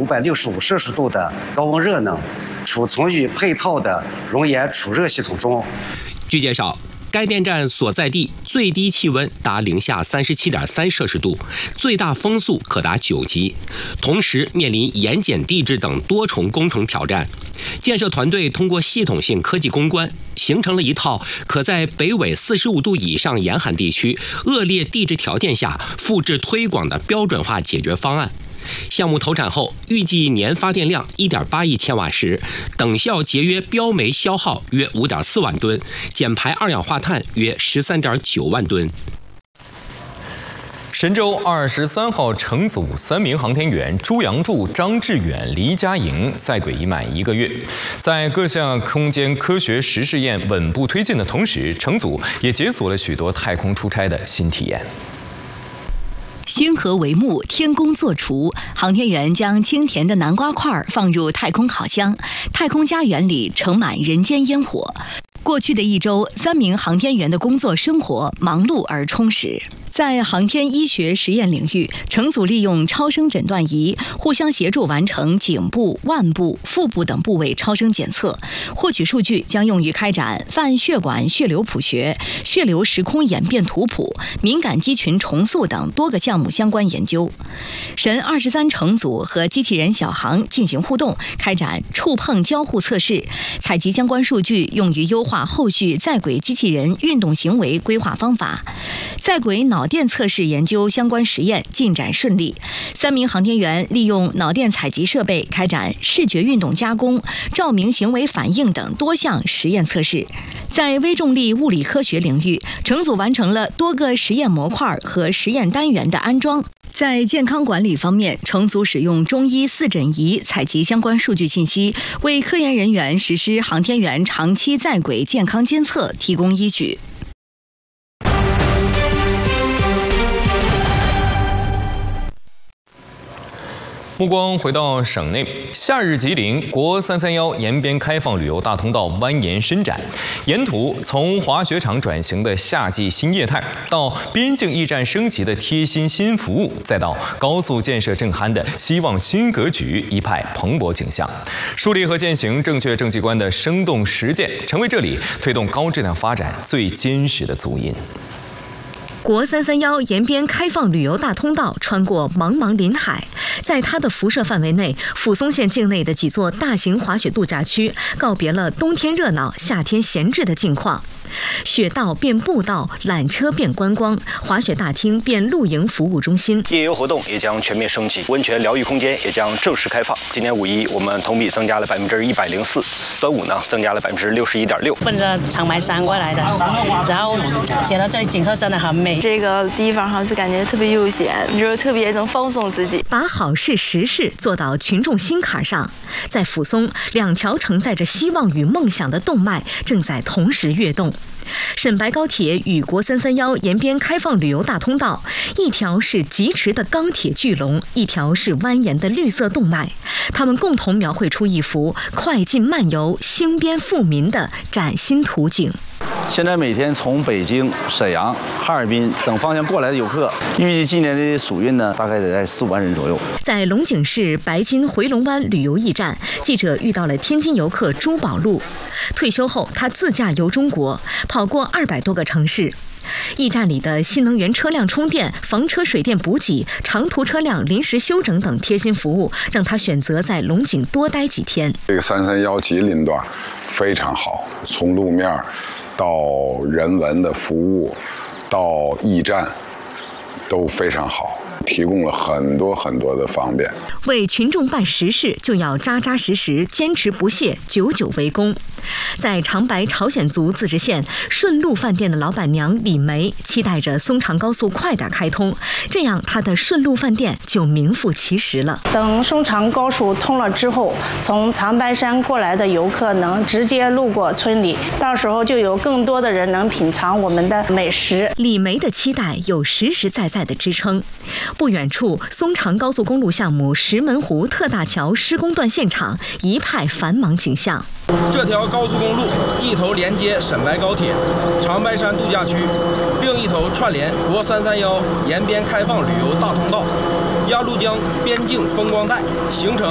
565摄氏度的高温热能储存于配套的熔岩储热系统中。 据介绍，该电站所在地最低气温达零下37.3摄氏度，最大风速可达9级，同时面临盐碱地质等多重工程挑战。建设团队通过系统性科技攻关，形成了一套可在北纬45度以上严寒地区恶劣地质条件下复制推广的标准化解决方案。项目投产后，预计年发电量1.8亿千瓦时，等效节约标煤消耗约5.4万吨，减排二氧化碳约13.9万吨。 神舟23号乘组3名航天员朱杨柱、张志远、黎佳莹在轨已满1个月，在各项空间科学实试验稳步推进的同时，乘组也解锁了许多太空出差的新体验。 星河帷幕，天宫做厨，航天员将清甜的南瓜块放入太空烤箱，太空家园里盛满人间烟火。过去的1周，3名航天员的工作生活忙碌而充实。在航天医学实验领域，乘组利用超声诊断仪互相协助完成颈部、腕部、腹部等部位超声检测，获取数据将用于开展泛血管血流谱学、血流时空演变图谱、敏感肌群重塑等多个项目相关研究。神23乘组和机器人小航进行互动，开展触碰交互测试，采集相关数据用于优化后续在轨机器人运动行为规划方法。在轨脑电测试研究相关实验进展顺利，3名航天员利用脑电采集设备开展视觉运动加工、照明行为反应等多项实验测试。在微重力物理科学领域，乘组完成了多个实验模块和实验单元的安装。在健康管理方面，乘组使用中医4诊仪采集相关数据信息，为科研人员实施航天员长期在轨健康监测提供依据。 目光回到省内，夏日吉林国331延边开放旅游大通道蜿蜒伸展，沿途从滑雪场转型的夏季新业态，到边境驿站升级的贴心新服务，再到高速建设正酣的希望新格局，一派蓬勃景象。树立和践行正确政绩观的生动实践，成为这里推动高质量发展最坚实的足印。 国331延边开放旅游大通道穿过茫茫林海，在它的辐射范围内，抚松县境内的几座大型滑雪度假区告别了冬天热闹、夏天闲置的境况。雪道变步道，缆车变观光，滑雪大厅变露营服务中心。 夜游活动也将全面升级，温泉疗愈空间也将正式开放。今年5一，我们同比增加了104%，端午呢增加了61.6%。 奔着长白山过来的，然后觉得这里景色真的很美。 这个地方哈是感觉特别悠闲，就是特别能放松自己， 把好事实事做到群众心坎上。在抚松，2条承载着希望与梦想的动脉正在同时跃动。沈白高铁与国331延边开放旅游大通道，一条是疾驰的钢铁巨龙，一条是蜿蜒的绿色动脉，它们共同描绘出一幅快进慢游、兴边富民的崭新图景。 现在每天从北京、沈阳、哈尔滨等方向过来的游客，预计今年的暑运呢，大概得在4、5万人左右。 在龙井市白金回龙湾旅游驿站，记者遇到了天津游客朱宝路。退休后，他自驾游中国，跑过200多个城市。驿站里的新能源车辆充电、房车水电补给、长途车辆临时休整等贴心服务，让他选择在龙井多待几天。 这个331吉林段非常好，从路面到人文的服务，到驿站都非常好，提供了很多的方便。 为群众办实事，就要扎扎实实、坚持不懈、久久为功。在长白朝鲜族自治县顺路饭店的老板娘李梅期待着松长高速快点开通，这样她的顺路饭店就名副其实了。 等松长高速通了之后，从长白山过来的游客能直接路过村里，到时候就有更多的人能品尝我们的美食。 李梅的期待有实实在在的支撑。不远处，松长高速公路项目石门湖特大桥施工段现场一派繁忙景象。 这条高速公路一头连接沈白高铁、长白山度假区，另一头串联国331延边开放旅游大通道、鸭绿江边境风光带，形成